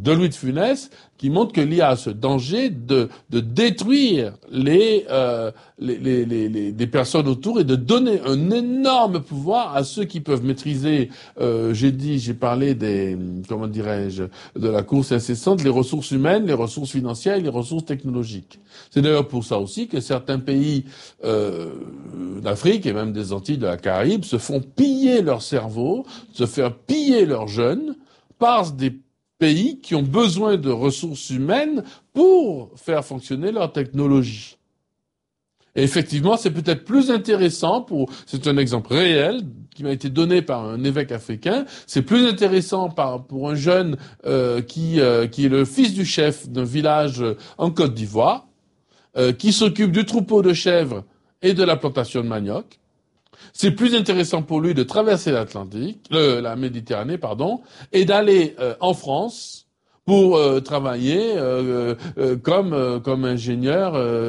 de Louis de Funès, qui montre que l'IA a ce danger de détruire des personnes autour et de donner un énorme pouvoir à ceux qui peuvent maîtriser, j'ai parlé de la course incessante, les ressources humaines, les ressources financières et les ressources technologiques. C'est d'ailleurs pour ça aussi que certains pays d'Afrique et même des Antilles, de la Caraïbe, se font piller leur cerveau, se faire piller leurs jeunes par des pays qui ont besoin de ressources humaines pour faire fonctionner leur technologie. Et effectivement, c'est peut-être plus intéressant c'est un exemple réel qui m'a été donné par un évêque africain, c'est plus intéressant pour un jeune qui est le fils du chef d'un village en Côte d'Ivoire, qui s'occupe du troupeau de chèvres et de la plantation de manioc. C'est plus intéressant pour lui de traverser la Méditerranée, et d'aller en France pour travailler comme ingénieur,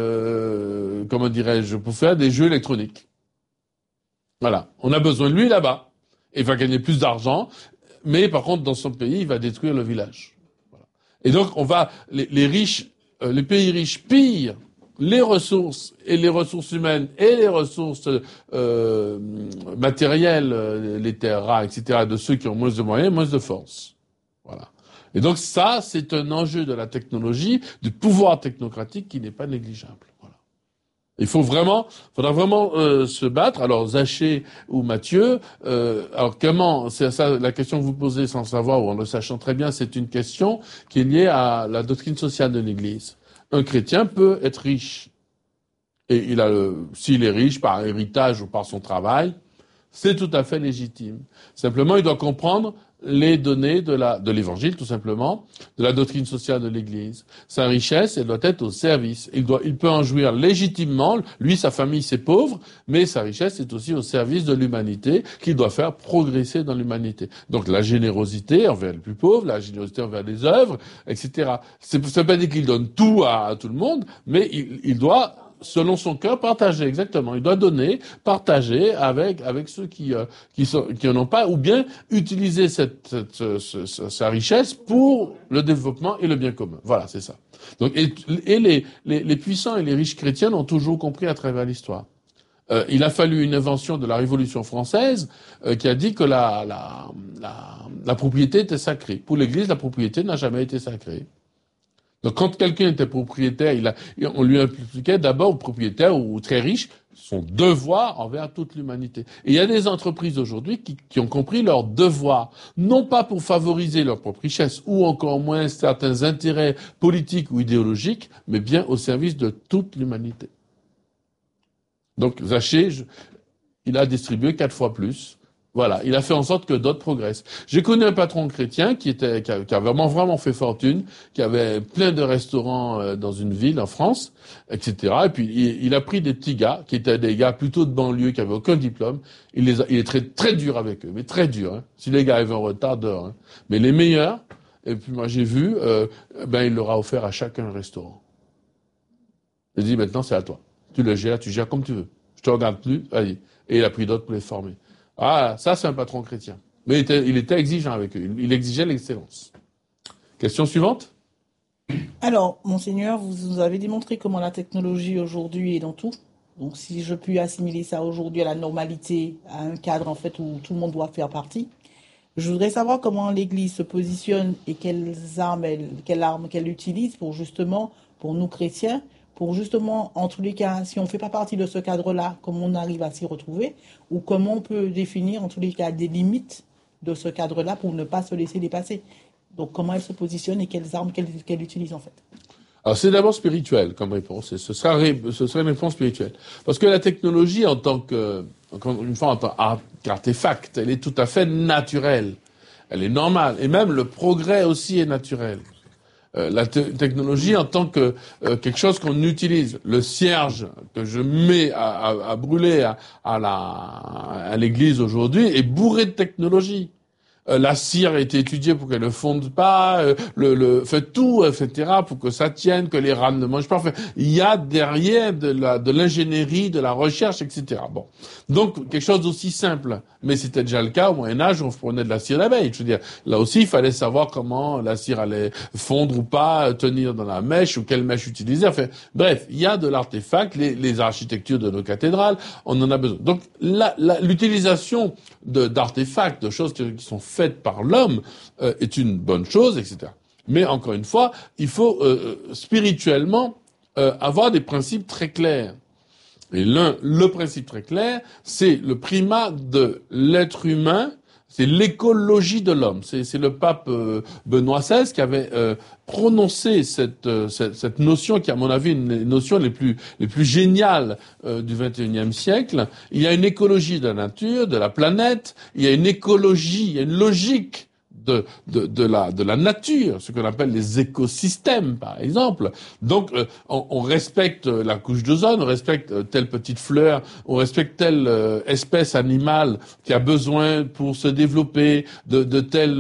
pour faire des jeux électroniques. Voilà, on a besoin de lui là-bas. Il va gagner plus d'argent, mais par contre, dans son pays, il va détruire le village. Voilà. Et donc, les pays riches pillent les ressources humaines et les ressources matérielles, les terres rares, etc., de ceux qui ont moins de moyens, moins de force. Voilà. Et donc ça, c'est un enjeu de la technologie, du pouvoir technocratique qui n'est pas négligeable. Voilà. Il faudra vraiment se battre. Alors Zaché ou Mathieu, alors comment, c'est ça la question que vous posez sans savoir ou en le sachant très bien, c'est une question qui est liée à la doctrine sociale de l'Église. Un chrétien peut être riche. Et s'il est riche par héritage ou par son travail, c'est tout à fait légitime. Simplement, il doit comprendre les données de l'évangile, tout simplement, de la doctrine sociale de l'Église. Sa richesse, elle doit être au service. Il peut en jouir légitimement. Lui, sa famille, c'est pauvre, mais sa richesse est aussi au service de l'humanité, qu'il doit faire progresser dans l'humanité. Donc, la générosité envers les plus pauvres, la générosité envers les œuvres, etc. Ça veut pas dire qu'il donne tout à tout le monde, mais il doit, selon son cœur, partager, exactement. Il doit donner, partager avec ceux qui en ont pas, ou bien utiliser sa richesse pour le développement et le bien commun. Voilà, c'est ça. Donc, et les puissants et les riches chrétiens l'ont toujours compris à travers l'histoire. Il a fallu une invention de la Révolution française qui a dit que la propriété était sacrée. Pour l'Église, la propriété n'a jamais été sacrée. Donc, quand quelqu'un était propriétaire, on lui impliquait d'abord au propriétaire ou très riche son devoir envers toute l'humanité. Et il y a des entreprises aujourd'hui qui ont compris leur devoir, non pas pour favoriser leur propre richesse ou encore moins certains intérêts politiques ou idéologiques, mais bien au service de toute l'humanité. Donc, Zaché, il a distribué 4 fois plus. Voilà, il a fait en sorte que d'autres progressent. J'ai connu un patron chrétien qui a vraiment fait fortune, qui avait plein de restaurants dans une ville en France, etc. Et puis il a pris des petits gars qui étaient des gars plutôt de banlieue, qui avaient aucun diplôme. Il est très très dur avec eux, mais très dur. Hein. Si les gars arrivent en retard, dehors. Hein. Mais les meilleurs, et puis moi j'ai vu, il leur a offert à chacun un restaurant. Il dit maintenant c'est à toi. Tu le gères, tu gères comme tu veux. Je te regarde plus, allez. Et il a pris d'autres pour les former. Ah, ça, c'est un patron chrétien. Mais il était exigeant avec eux. Il exigeait l'excellence. Question suivante. Alors, Monseigneur, vous nous avez démontré comment la technologie aujourd'hui est dans tout. Donc, si je puis assimiler ça aujourd'hui à la normalité, à un cadre, en fait, où tout le monde doit faire partie, je voudrais savoir comment l'Église se positionne et quelles armes qu'elle utilise pour nous chrétiens, pour justement, en tous les cas, si on ne fait pas partie de ce cadre-là, comment on arrive à s'y retrouver, ou comment on peut définir, en tous les cas, des limites de ce cadre-là pour ne pas se laisser dépasser. Donc, comment elle se positionne et quelles armes qu'elle utilise, en fait. Alors, c'est d'abord spirituel comme réponse, et ce serait une réponse spirituelle. Parce que la technologie, en tant qu'artefact, elle est tout à fait naturelle. Elle est normale. Et même le progrès aussi est naturel. La technologie en tant que quelque chose qu'on utilise. Le cierge que je mets à brûler à l'église aujourd'hui est bourré de technologie. La cire a été étudiée pour qu'elle ne fonde pas, fait tout, etc., pour que ça tienne, que les rats ne mangent pas. Enfin, il y a derrière de l'ingénierie, de la recherche, etc. Bon. Donc, quelque chose d'aussi simple. Mais c'était déjà le cas au Moyen-Âge, on prenait de la cire d'abeille. Je veux dire, là aussi, il fallait savoir comment la cire allait fondre ou pas, tenir dans la mèche, ou quelle mèche utiliser. Enfin, bref, il y a de l'artefact, les architectures de nos cathédrales, on en a besoin. Donc, l'utilisation d'artefacts, de choses qui sont faites par l'homme, est une bonne chose, etc. Mais encore une fois, il faut spirituellement avoir des principes très clairs. Et le principe très clair, c'est le primat de l'être humain, c'est l'écologie de l'homme. C'est le pape Benoît XVI qui avait prononcé cette notion, qui à mon avis est une des notions les plus géniales du XXIe siècle. Il y a une écologie de la nature, de la planète. Il y a une écologie, il y a une logique de la nature, ce qu'on appelle les écosystèmes, par exemple. Donc, on respecte la couche d'ozone, on respecte telle petite fleur, on respecte telle espèce animale qui a besoin pour se développer de tel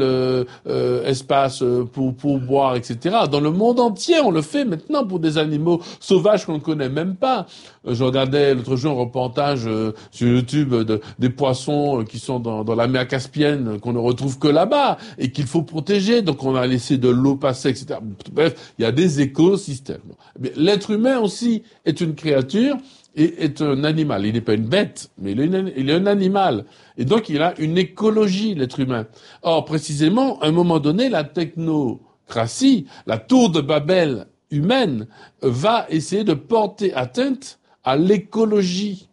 espace pour boire, etc. Dans le monde entier, on le fait maintenant pour des animaux sauvages qu'on ne connaît même pas. Je regardais l'autre jour un reportage sur YouTube des poissons qui sont dans la mer Caspienne, qu'on ne retrouve que là-bas et qu'il faut protéger, donc on a laissé de l'eau passer, etc. Bref, il y a des écosystèmes. L'être humain aussi est une créature et est un animal. Il n'est pas une bête, mais il est un animal. Et donc il a une écologie, l'être humain. Or, précisément, à un moment donné, la technocratie, la tour de Babel humaine, va essayer de porter atteinte à l'écologie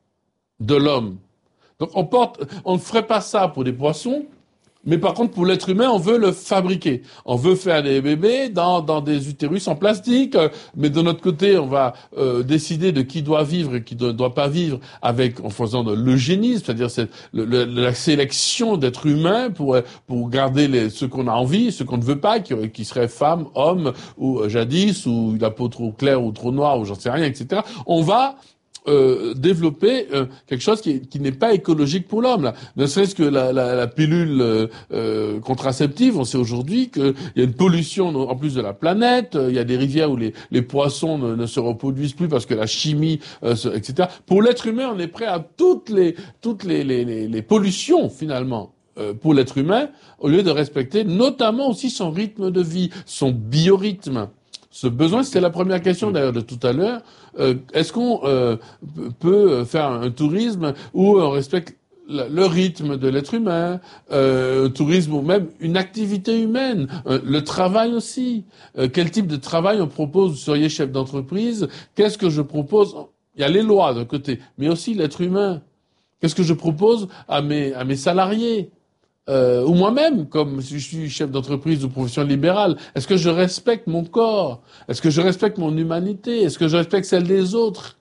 de l'homme. Donc on ne ferait pas ça pour des poissons, mais par contre, pour l'être humain, on veut le fabriquer. On veut faire des bébés dans des utérus en plastique, mais de notre côté, on va décider de qui doit vivre et qui ne doit pas vivre en faisant de l'eugénisme, c'est-à-dire la sélection d'êtres humains pour garder ceux qu'on a envie, ceux qu'on ne veut pas, qui seraient femmes, hommes, ou jadis, ou la peau trop claire ou trop noire, ou j'en sais rien, etc. On va développer quelque chose qui n'est pas écologique pour l'homme. Là. Ne serait-ce que la pilule contraceptive, on sait aujourd'hui qu'il y a une pollution en plus de la planète, il y a des rivières où les poissons ne se reproduisent plus parce que la chimie, etc. Pour l'être humain, on est prêt à toutes les pollutions finalement. Pour l'être humain, au lieu de respecter notamment aussi son rythme de vie, son biorhythme. Ce besoin, c'était la première question d'ailleurs de tout à l'heure. Est-ce qu'on peut faire un tourisme où on respecte le rythme de l'être humain, un tourisme ou même une activité humaine, le travail aussi. Quel type de travail on propose? Vous seriez chef d'entreprise. Qu'est-ce que je propose? Il y a les lois d'un côté, mais aussi l'être humain. Qu'est-ce que je propose à mes salariés? Ou moi-même, comme si je suis chef d'entreprise ou profession libérale, est-ce que je respecte mon corps? Est-ce que je respecte mon humanité? Est-ce que je respecte celle des autres?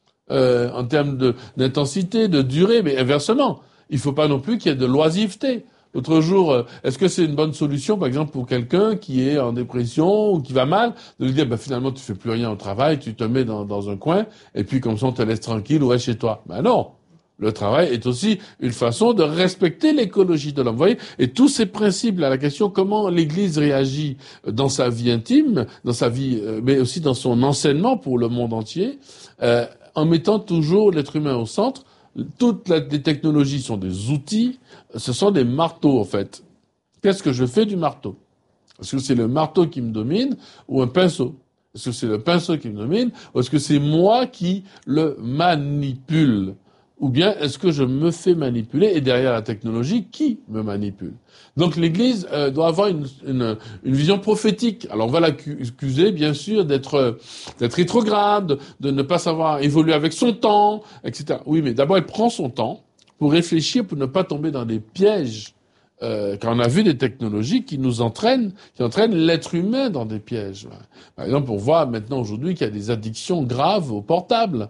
En termes d'intensité, de durée, mais inversement, il ne faut pas non plus qu'il y ait de l'oisiveté. L'autre jour, est-ce que c'est une bonne solution, par exemple, pour quelqu'un qui est en dépression ou qui va mal, de lui dire, finalement, tu fais plus rien au travail, tu te mets dans un coin, et puis comme ça, on te laisse tranquille ou reste chez toi. Non. Le travail est aussi une façon de respecter l'écologie de l'homme. Vous voyez, et tous ces principes, là, la question comment l'Église réagit dans sa vie intime, dans sa vie, mais aussi dans son enseignement pour le monde entier, en mettant toujours l'être humain au centre. Toutes les technologies sont des outils, ce sont des marteaux en fait. Qu'est-ce que je fais du marteau? Est-ce que c'est le marteau qui me domine ou un pinceau? Est-ce que c'est le pinceau qui me domine ou est-ce que c'est moi qui le manipule? Ou bien est-ce que je me fais manipuler et derrière la technologie, qui me manipule? Donc l'Église doit avoir une vision prophétique. Alors on va l'accuser bien sûr d'être rétrograde, de ne pas savoir évoluer avec son temps, etc. Oui, mais d'abord elle prend son temps pour réfléchir, pour ne pas tomber dans des pièges. Quand on a vu des technologies qui entraînent l'être humain dans des pièges. Par exemple, on voit maintenant aujourd'hui qu'il y a des addictions graves au portable.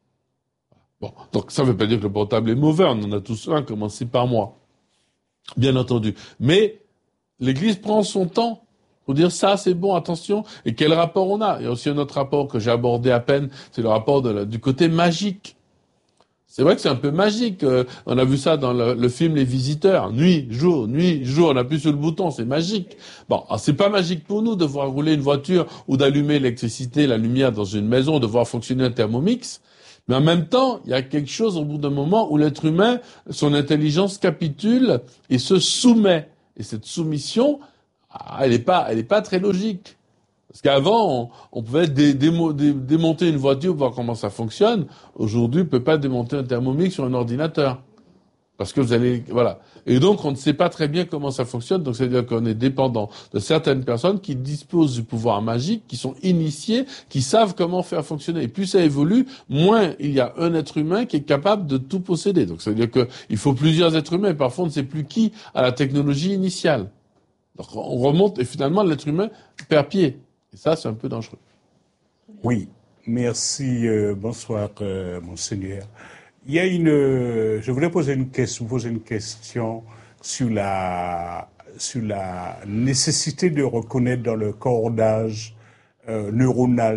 Bon, donc ça ne veut pas dire que le portable est mauvais, on en a tous un, commencez par moi. Bien entendu. Mais l'Église prend son temps pour dire ça, c'est bon, attention. Et quel rapport on a? Il y a aussi un autre rapport que j'ai abordé à peine, c'est le rapport du côté magique. C'est vrai que c'est un peu magique. On a vu ça dans le film Les Visiteurs. Nuit, jour, on appuie sur le bouton, c'est magique. Bon, alors c'est pas magique pour nous de voir rouler une voiture ou d'allumer l'électricité, la lumière dans une maison, de voir fonctionner un thermomix. Mais en même temps, il y a quelque chose au bout d'un moment où l'être humain, son intelligence capitule et se soumet. Et cette soumission, elle est pas très logique. Parce qu'avant, on pouvait démonter une voiture pour voir comment ça fonctionne. Aujourd'hui, on ne peut pas démonter un thermomix sur un ordinateur. Parce que voilà. Et donc, on ne sait pas très bien comment ça fonctionne. Donc, c'est-à-dire qu'on est dépendant de certaines personnes qui disposent du pouvoir magique, qui sont initiées, qui savent comment faire fonctionner. Et plus ça évolue, moins il y a un être humain qui est capable de tout posséder. Donc, c'est-à-dire qu'il faut plusieurs êtres humains. Et parfois, on ne sait plus qui a la technologie initiale. Donc, on remonte et finalement, l'être humain perd pied. Et ça, c'est un peu dangereux. Oui, merci. Bonsoir, monseigneur. Je voulais vous poser une question sur la nécessité de reconnaître dans le codage neuronal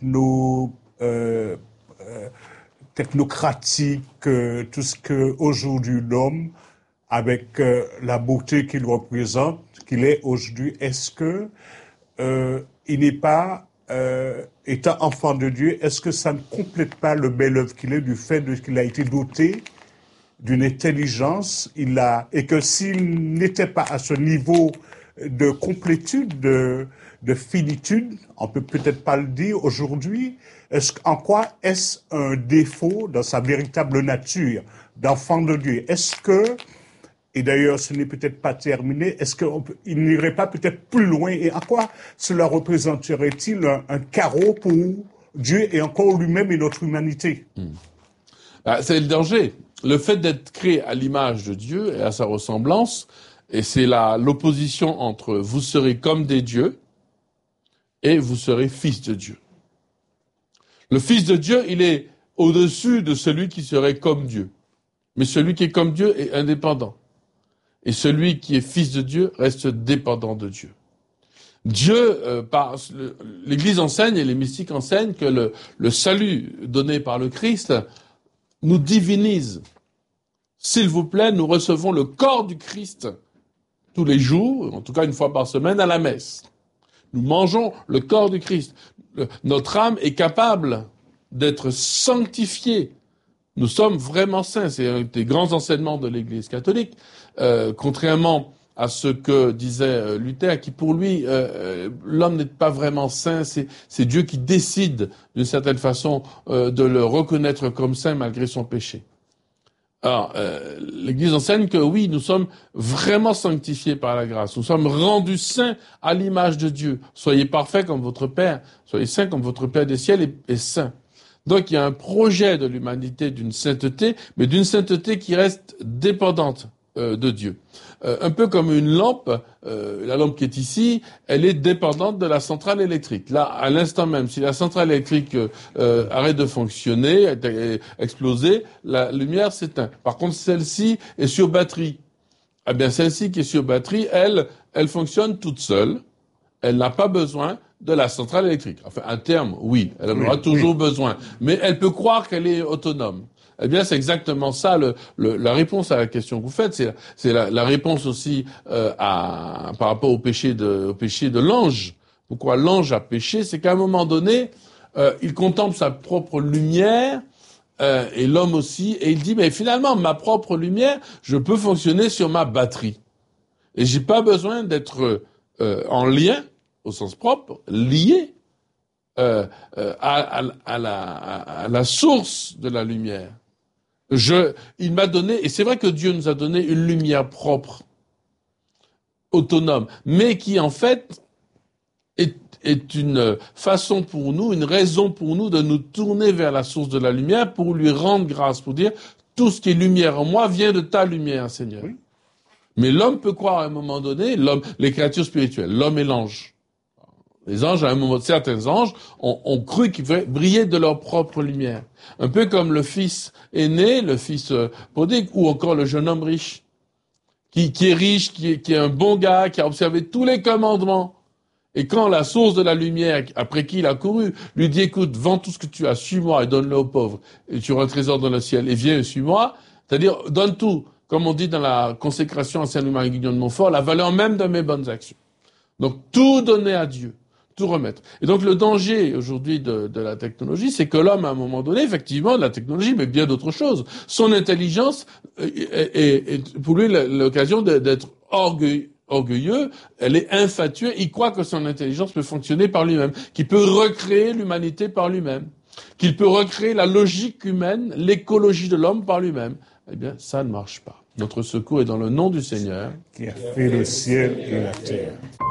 technocratique tout ce que aujourd'hui l'homme, avec la beauté qu'il représente, qu'il est aujourd'hui, est-ce que il n'est pas, étant enfant de Dieu, est-ce que ça ne complète pas le bel œuvre qu'il est du fait qu'il a été doté d'une intelligence, et que s'il n'était pas à ce niveau de complétude, de finitude, on peut peut-être pas le dire aujourd'hui, en quoi est-ce un défaut dans sa véritable nature d'enfant de Dieu? Est-ce que, et d'ailleurs, ce n'est peut-être pas terminé. Est-ce qu'il n'irait pas peut-être plus loin? Et en quoi cela représenterait-il un carreau pour Dieu et encore lui-même et notre humanité? C'est le danger. Le fait d'être créé à l'image de Dieu et à sa ressemblance, et c'est l'opposition entre vous serez comme des dieux et vous serez fils de Dieu. Le fils de Dieu, il est au-dessus de celui qui serait comme Dieu. Mais celui qui est comme Dieu est indépendant. Et celui qui est fils de Dieu reste dépendant de Dieu. L'Église enseigne et les mystiques enseignent que le salut donné par le Christ nous divinise. S'il vous plaît, nous recevons le corps du Christ tous les jours, en tout cas une fois par semaine, à la messe. Nous mangeons le corps du Christ. Notre âme est capable d'être sanctifiée. Nous sommes vraiment saints. C'est un des grands enseignements de l'Église catholique. Contrairement à ce que disait Luther, qui pour lui, l'homme n'est pas vraiment saint, c'est Dieu qui décide d'une certaine façon de le reconnaître comme saint malgré son péché. Alors, l'Église enseigne que oui, nous sommes vraiment sanctifiés par la grâce. Nous sommes rendus saints à l'image de Dieu. Soyez parfaits comme votre Père, soyez saints comme votre Père des ciels est saint. Donc, il y a un projet de l'humanité d'une sainteté, mais d'une sainteté qui reste dépendante de Dieu. Un peu comme une lampe, la lampe qui est ici, elle est dépendante de la centrale électrique. Là, à l'instant même, si la centrale électrique arrête de fonctionner, exploser, la lumière s'éteint. Par contre, celle-ci est sur batterie. Eh bien, celle-ci qui est sur batterie, elle fonctionne toute seule. Elle n'a pas besoin de la centrale électrique. Enfin, à terme, oui, elle en aura toujours besoin. Mais elle peut croire qu'elle est autonome. Eh bien, c'est exactement ça la réponse à la question que vous faites. C'est la réponse aussi par rapport au péché de l'ange. Pourquoi l'ange a péché? C'est qu'à un moment donné, il contemple sa propre lumière et l'homme aussi, et il dit mais finalement ma propre lumière, je peux fonctionner sur ma batterie et j'ai pas besoin d'être en lien au sens propre, lié à la source de la lumière. Il m'a donné, et c'est vrai que Dieu nous a donné une lumière propre, autonome, mais qui en fait est une façon pour nous, une raison pour nous de nous tourner vers la source de la lumière pour lui rendre grâce, pour dire tout ce qui est lumière en moi vient de ta lumière, Seigneur. Oui. Mais l'homme peut croire à un moment donné, les créatures spirituelles, l'homme et l'ange. Les anges, à un moment, certains anges ont cru qu'ils brillaient de leur propre lumière. Un peu comme le fils aîné, le fils prodigue, ou encore le jeune homme riche, qui est riche, qui est un bon gars, qui a observé tous les commandements. Et quand la source de la lumière, après qui il a couru, lui dit, écoute, vends tout ce que tu as, suis-moi et donne-le aux pauvres, et tu auras un trésor dans le ciel, et viens et suis-moi, c'est-à-dire, donne tout, comme on dit dans la consécration à Saint-Louis-Marie Guignon de Montfort, la valeur même de mes bonnes actions. Donc, tout donner à Dieu, tout remettre. Et donc, le danger, aujourd'hui, de la technologie, c'est que l'homme, à un moment donné, effectivement, de la technologie, mais bien d'autres choses, son intelligence est pour lui l'occasion d'être orgueilleux, elle est infatuée, il croit que son intelligence peut fonctionner par lui-même, qu'il peut recréer l'humanité par lui-même, qu'il peut recréer la logique humaine, l'écologie de l'homme par lui-même. Eh bien, ça ne marche pas. Notre secours est dans le nom du Seigneur, qui a fait le ciel et la terre.